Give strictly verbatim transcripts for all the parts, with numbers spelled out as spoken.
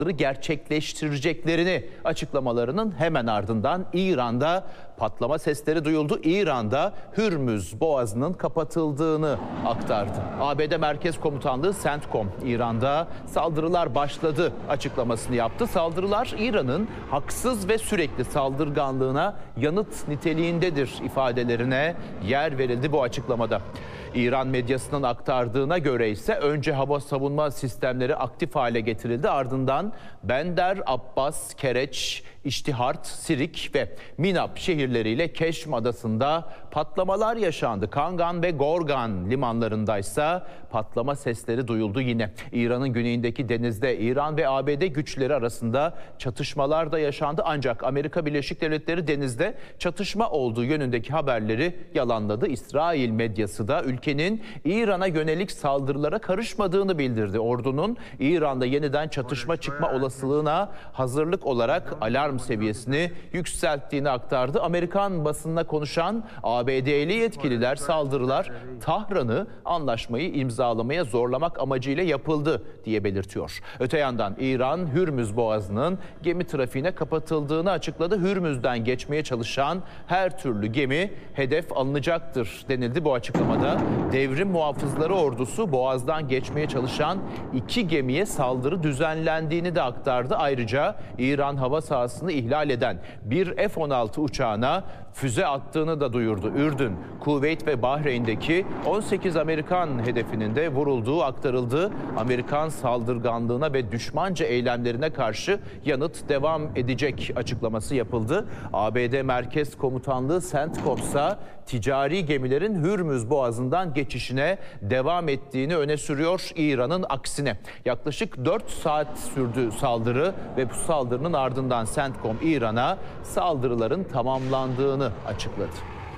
gerçekleştireceklerini açıklamalarının hemen ardından İran'da patlama sesleri duyuldu. İran'da Hürmüz Boğazı'nın kapatıldığını aktardı. A B D Merkez Komutanlığı CENTCOM İran'da saldırılar başladı açıklamasını yaptı. Saldırılar İran'ın haksız ve sürekli saldırganlığına yanıt niteliğindedir ifadelerine yer verildi bu açıklamada. İran medyasının aktardığına göre ise önce hava savunma sistemleri aktif hale getirildi. Ardından Bender, Abbas, Kereç, İştihart, Sirik ve Minab şehirleriyle Keşm Adası'nda patlamalar yaşandı. Kangan ve Gorgan limanlarındaysa patlama sesleri duyuldu yine. İran'ın güneyindeki denizde İran ve A B D güçleri arasında çatışmalar da yaşandı. Ancak Amerika Birleşik Devletleri denizde çatışma olduğu yönündeki haberleri yalanladı. İsrail medyası da ülkenin İran'a yönelik saldırılara karışmadığını bildirdi. Ordunun İran'da yeniden çatışma çıkma olasılığına hazırlık olarak alarm seviyesini yükselttiğini aktardı. Amerikan basınına konuşan A B D'li yetkililer saldırılar Tahran'ı anlaşmayı imzalamaya zorlamak amacıyla yapıldı diye belirtiyor. Öte yandan İran Hürmüz Boğazı'nın gemi trafiğine kapatıldığını açıkladı. Hürmüz'den geçmeye çalışan her türlü gemi hedef alınacaktır denildi bu açıklamada. Devrim Muhafızları Ordusu Boğaz'dan geçmeye çalışan iki gemiye saldırı düzenlendiğini de aktardı. Ayrıca İran hava sahasını ihlal eden bir F on altı uçağına füze attığını da duyurdu. Ürdün, Kuveyt ve Bahreyn'deki on sekiz Amerikan hedefinin de vurulduğu aktarıldı. Amerikan saldırganlığına ve düşmanca eylemlerine karşı yanıt devam edecek açıklaması yapıldı. A B D Merkez Komutanlığı CENTCOM ise ticari gemilerin Hürmüz Boğazı'ndan geçişine devam ettiğini öne sürüyor İran'ın aksine. Yaklaşık dört saat sürdü saldırı ve bu saldırının ardından CENTCOM İran'a saldırıların tamamlandığını açıkladı.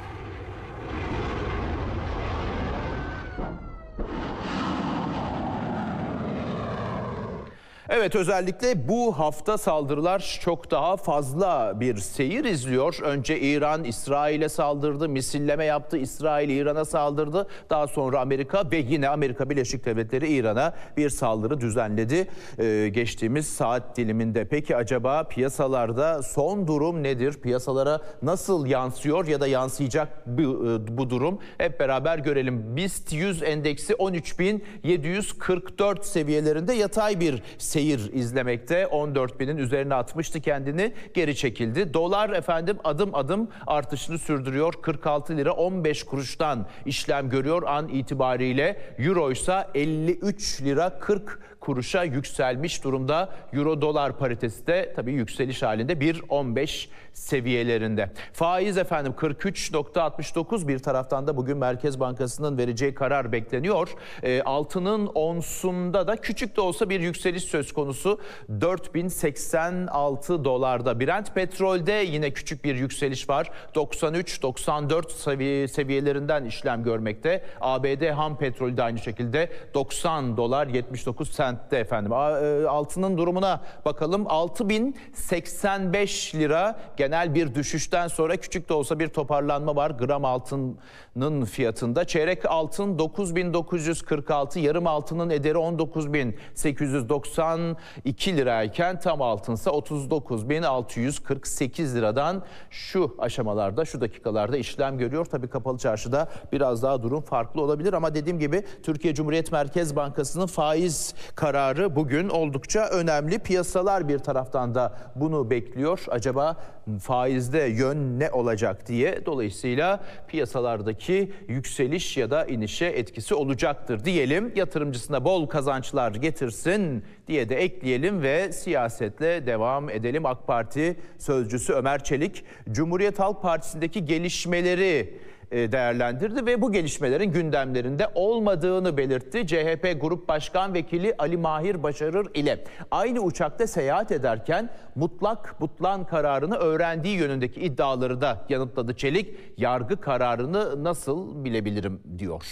Evet, özellikle bu hafta saldırılar çok daha fazla bir seyir izliyor. Önce İran İsrail'e saldırdı, misilleme yaptı. İsrail İran'a saldırdı. Daha sonra Amerika ve yine Amerika Birleşik Devletleri İran'a bir saldırı düzenledi ee, geçtiğimiz saat diliminde. Peki acaba piyasalarda son durum nedir? Piyasalara nasıl yansıyor ya da yansıyacak bu, bu durum? Hep beraber görelim. BIST yüz endeksi on üç bin yedi yüz kırk dört seviyelerinde yatay bir seyir izlemekte. on dört binin üzerine atmıştı kendini, geri çekildi. Dolar efendim adım adım artışını sürdürüyor. kırk altı lira on beş kuruştan işlem görüyor an itibariyle. Euro ise elli üç lira kırk kuruşa yükselmiş durumda. Euro dolar paritesi de tabii yükseliş halinde bir nokta on beş seviyelerinde. Faiz efendim kırk üç nokta altmış dokuz, bir taraftan da bugün Merkez Bankası'nın vereceği karar bekleniyor. E, altının onsunda da küçük de olsa bir yükseliş söz konusu. dört bin seksen altı dolarda. Brent petrolde yine küçük bir yükseliş var. doksan üç doksan dört seviye, seviyelerinden işlem görmekte. A B D ham petrolü de aynı şekilde doksan dolar yetmiş dokuz sentte efendim. Altının durumuna bakalım. altı bin seksen beş lira, genel bir düşüşten sonra küçük de olsa bir toparlanma var gram altının fiyatında. Çeyrek altın dokuz bin dokuz yüz kırk altı, yarım altının ederi on dokuz bin sekiz yüz doksan iki lirayken tam altınsa otuz dokuz bin altı yüz kırk sekiz liradan şu aşamalarda, şu dakikalarda işlem görüyor. Tabii kapalı çarşıda biraz daha durum farklı olabilir ama dediğim gibi Türkiye Cumhuriyet Merkez Bankası'nın faiz kararı bugün oldukça önemli. Piyasalar bir taraftan da bunu bekliyor. Acaba faizde yön ne olacak diye. Dolayısıyla piyasalardaki yükseliş ya da inişe etkisi olacaktır diyelim. Yatırımcısına bol kazançlar getirsin diye de ekleyelim ve siyasetle devam edelim. AK Parti sözcüsü Ömer Çelik, Cumhuriyet Halk Partisi'ndeki gelişmeleri değerlendirdi ve bu gelişmelerin gündemlerinde olmadığını belirtti. C H P Grup Başkan Vekili Ali Mahir Başarır ile aynı uçakta seyahat ederken mutlak butlan kararını öğrendiği yönündeki iddiaları da yanıtladı Çelik. Yargı kararını nasıl bilebilirim diyor.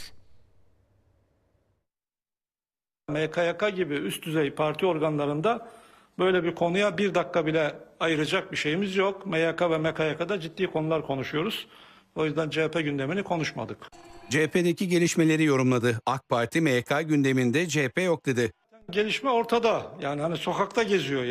M K Y K gibi üst düzey parti organlarında böyle bir konuya bir dakika bile ayıracak bir şeyimiz yok. M Y K ve M K Y K'da ciddi konular konuşuyoruz. O yüzden C H P gündemini konuşmadık. C H P'deki gelişmeleri yorumladı. AK Parti M Y K gündeminde C H P yok dedi. Gelişme ortada. Yani hani sokakta geziyor.